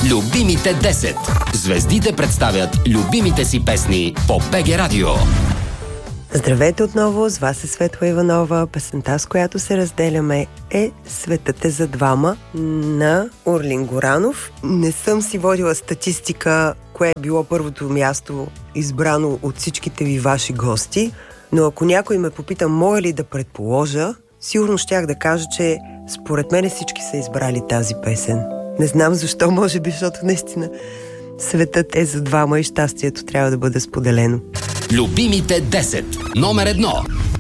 Любимите 10. Звездите представят любимите си песни по БГ Радио. Здравейте отново, с вас е Светла Иванова. Песента, с която се разделяме, е "Светът е за двама" на Орлин Горанов. Не съм си водила статистика, кое е било първото място избрано от всичките ви ваши гости, но ако някой ме попита мога ли да предположа, сигурно щях да кажа, че според мен всички са избрали тази песен. Не знам защо, може би, защото наистина светът е за двама и щастието трябва да бъде споделено. Любимите 10. Номер 1.